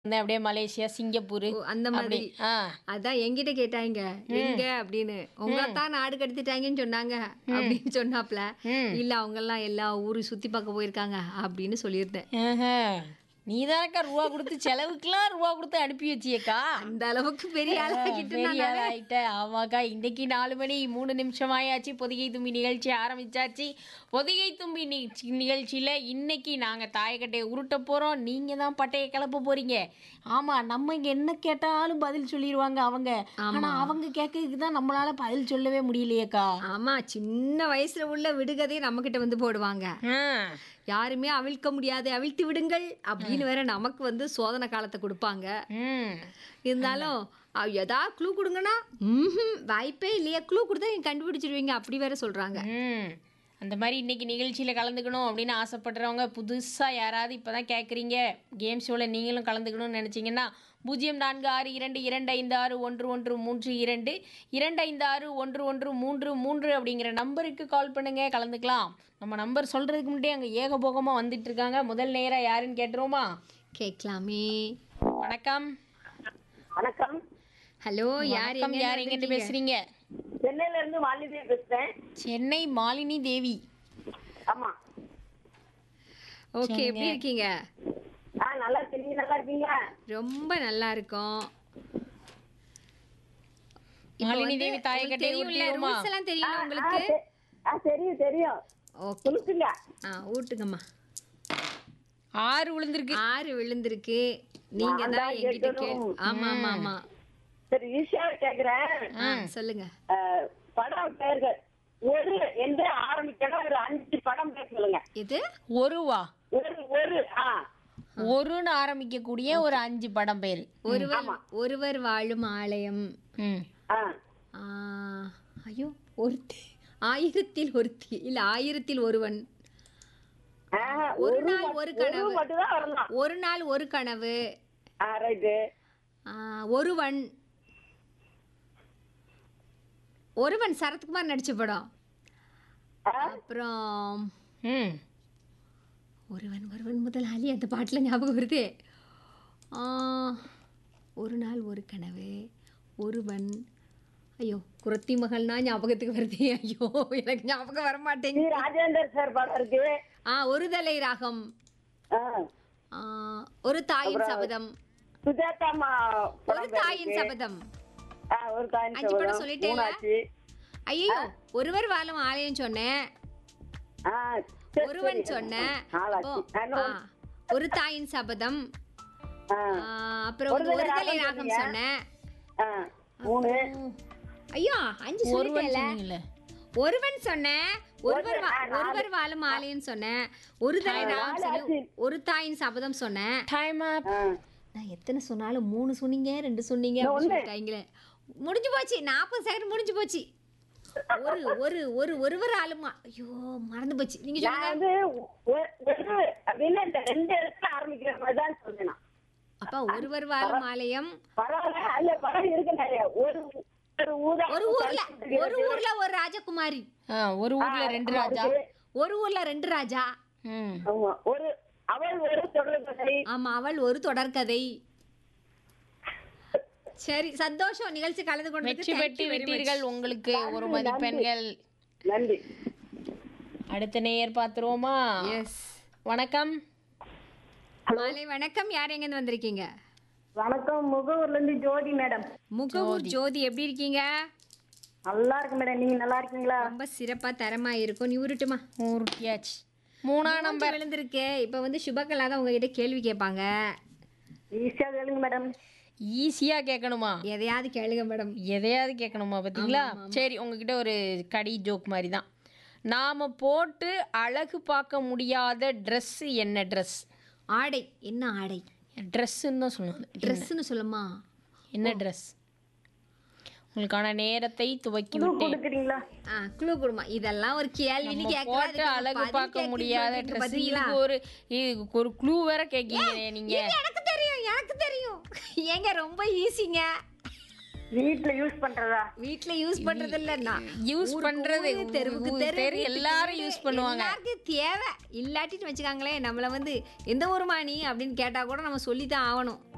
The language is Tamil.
அப்படியே மலேசியா, சிங்கப்பூர் ஓ, அந்த அப்படி. மாதிரி. ஆ. அதான் என்கிட்ட கேட்டாங்க எங்க அப்படின்னு. உங்களைத்தான் நாடு கடத்திட்டாங்கன்னு சொன்னாங்க அப்படின்னு சொன்னாப்ல. ம். இல்ல அவங்க எல்லாம் எல்லா ஊரும் சுத்தி பார்க்க போயிருக்காங்க அப்படின்னு சொல்லியிருந்தேன். ஆஹா. நீதானக்கா ரூபா கொடுத்து செலவுக்குலாம் ரூபா கொடுத்து அனுப்பி வச்சியக்கா. அந்த அளவுக்கு பெரிய ஆளாகிட்டு பெரிய ஆள் ஆயிட்ட. ஆமாக்கா, இன்னைக்கு 4 மணி 3 நிமிஷம் ஆயாச்சு. பொதிகை தும்பி நிகழ்ச்சி ஆரம்பிச்சாச்சு. பொதிகை தும்பி நிகழ்ச்சியில் இன்னைக்கு நாங்கள் தாயக்கட்டையை உருட்ட போகிறோம். நீங்கள் தான் பட்டையை கிளப்ப போகிறீங்க. ஆமாம், நம்ம இங்கே என்ன கேட்டாலும் பதில் சொல்லிடுவாங்க அவங்க. ஆனால் அவங்க கேட்கறதுக்கு தான் நம்மளால பதில் சொல்லவே முடியலையேக்கா. ஆமா, சின்ன வயசுல உள்ள விடுகதையை நம்ம கிட்ட வந்து போடுவாங்க. ஆ. யாருமே அவிழ்க்க முடியாது, அவிழ்த்து விடுங்கள் அப்படின்னு வேற நமக்கு வந்து சோதனை காலத்தை கொடுப்பாங்க. ம். இருந்தாலும் எதா க்ளூ கொடுங்கன்னா வாய்ப்பே இல்லையா, க்ளூ கொடுத்தா நீங்க கண்டுபிடிச்சிருவீங்க அப்படி வேற சொல்றாங்க. ம். அந்த மாதிரி இன்னைக்கு நிகழ்ச்சியில் கலந்துக்கணும் அப்படின்னு ஆசைப்படுறவங்க, புதுசாக யாராவது இப்போ தான் கேட்குறீங்க, கேம் ஷோவில் நீங்களும் கலந்துக்கணும்னு நினச்சிங்கன்னா 0462256113 256113 அப்படிங்கிற நம்பருக்கு கால் பண்ணுங்கள், கலந்துக்கலாம். நம்ம நம்பர் சொல்கிறதுக்கு முன்னாடி அங்கே ஏகபோகமாக வந்துட்டு இருக்காங்க. முதல் நேராக யாருன்னு கேட்டுருவோமா? கேட்கலாமே. வணக்கம். வணக்கம். ஹலோ, யார் வணக்கம். யார் எங்கிட்ட பேசுகிறீங்க? சென்னையில இருந்து மாலினி பேசுறேன். சென்னை மாலினி தேவி. ஆமா. ஓகே, எப்படி இருக்கீங்க? நல்லா இருக்கீங்க. நீங்க நல்லா இருக்கீங்க? ரொம்ப நல்லா இருக்கோம். மாலினி தேவி தாயக்கட்டை உருட்டிடுவோமா? ரூல்ஸ் எல்லாம் தெரியுமா உங்களுக்கு? தெரியும் தெரியும். ஓகே, சொல்லுங்க. ஊட்டுங்கம்மா. 6 விழுந்திருக்கு. 6 விழுந்திருக்கு. நீங்க தான் என்கிட்ட ஆமா ஆமா ஆமா. சரி, ஈஸியா கேக்குறேன். சொல்லுங்க. படம் பெயர்கள் ஒரு என்று ஆரம்பிக்கணும். ஒரு 5 படம் பேர் சொல்லுங்க. இது ஒருவா? ஒரு ஒருன்னு ஆரம்பிக்கக்கூடிய ஒரு 5 படம் பேரு. ஒருவர் வாழும் ஆலயம். ம். ஐயோ, ஒருத்தி, ஆயிரத்தில் ஒருத்தி இல்ல ஆயிரத்தில் ஒருவன். ஒரு நாள் ஒரு கனவு. மட்டும்தான் வரலாம். ஒரு நாள் ஒரு கனவு. ரைட்டு. ஒருவன். ஒருவன் சரத்குமார் நடிச்ச படம். அப்புறம் ம். ஒருவன் ஒருவன் முதலாளி அந்த பாட்டில் ஞாபகம் வருது. ஒரு நாள் ஒரு கனவு. ஒருவன். ஐயோ, குரத்தி மகள்னா ஞாபகத்துக்கு வருது. ஐயோ, எனக்கு ஞாபகம் வர மாட்டேங்குது. ராஜேந்தர் சார் படம் இருக்கு. ஒரு தலை ராகம். ஒரு தாயின் சபதம். சுஜாதாமா ஒரு தாயின் சபதம். ஒரு தாயின் 5 படம் சொல்லிட்டேன். ஐயோ, ஒருவர் வாழும் ஆலயம் சொன்னேன். ஒருவன் சொன்னேன். ஒரு தாயின் சபதம். அப்புறம் ஒரு தலை ராகம் சொன்னேன். ஐயோ, 5 சொல்லிட்டேன்ல. ஒருவன் சொன்னேன். ஒருவர் வாழும் ஆலயம் சொன்னேன். ஒரு தலை ராகம் சொல்லி ஒரு தாயின் சபதம் சொன்னேன். டைம் அப். நான் எத்தனை சொன்னாலும் 3 சொன்னீங்க, 2 சொன்னீங்க அப்படின்னு சொல்லிட்டாங்களே. முடிஞ்சு போச்சு. 40 செகண்ட் முடிஞ்சு போச்சு. ஒருவர் ஆளுமா. ஐயோ, மறந்து போச்சு. நீங்க சொல்லுங்க. ஆரம்பிக்கிற மாதிரி தான் சொன்னேன். அப்ப ஒருவர் வாழும் ஆலயம். ஒரு ஊர்ல ஒரு ராஜகுமாரி. ஒரு ஊர்ல 2 ராஜா. ஒரு ஊர்ல 2 ராஜா. அவள் ஒரு தொடர்கதை. ஆமா, அவள் ஒரு தொடர்கதை. சரி, சந்தோஷம். நிகழ்ச்சி கலந்து கொண்டு வெற்றி பெற்று விட்டீர்கள். உங்களுக்கு ஒரு மதிப்பெண்கள். நன்றி. அடுத்த நேயர் பார்த்துருவோமா? எஸ். வணக்கம். மாலை வணக்கம். யார் எங்க இருந்து வந்திருக்கீங்க? வணக்கம், முகவூர்ல இருந்து ஜோதி மேடம். முகவூர் ஜோதி, எப்படி இருக்கீங்க? நல்லா இருக்கு மேடம். நீங்க நல்லா இருக்கீங்களா? ரொம்ப சிறப்பா தரமா இருக்கும். நீ உருட்டுமா? ஊருட்டியாச்சு. 3ஆம் நம்பர் விழுந்திருக்கு. இப்ப வந்து சுபகலா தான் உங்ககிட்ட கேள்வி கேட்பாங்க. ஈஸியா கேளுங்க மேடம். ஈஸியா கேட்கணுமா? எதையாவது கேளுங்க மேடம். எதையாவது கேட்கணுமா? பார்த்தீங்களா? சரி, உங்ககிட்ட ஒரு கடி ஜோக் மாதிரி தான். நாம போட்டு அழகு பார்க்க முடியாத ட்ரெஸ் என்ன ட்ரெஸ்? ஆடை. என்ன ஆடை? ட்ரெஸ்ஸுன்னு தான் சொல்லணும். ட்ரெஸ்ன்னு சொல்லுமா? என்ன ட்ரெஸ்? உங்களுக்கான நேரத்தை துவக்கி விட்டேன். க்ளூ கொடுமா. இதெல்லாம் ஒரு கேள்வி போட்டு அழகு பார்க்க முடியாத ட்ரெஸ். இதுக்கு ஒரு க்ளூ வேற கேட்கீங்க நீங்க. எனக்கு தெரியும், எனக்கு தெரியும். ஏங்க, ரொம்ப ஈஸிங்க. வீட்ல யூஸ் பண்றதா? வீட்ல யூஸ் பண்றது இல்ல, யூஸ் பண்றது தெருவுக்கு தெரு எல்லாரும் யூஸ் பண்ணுவாங்க. எல்லாருக்கும் தேவை. இல்லாட்டின்னு வச்சுக்காங்களேன், நம்மள வந்து எந்த ஊருமா நீ அப்படின்னு கேட்டா கூட நம்ம சொல்லித்தான் ஆகணும்.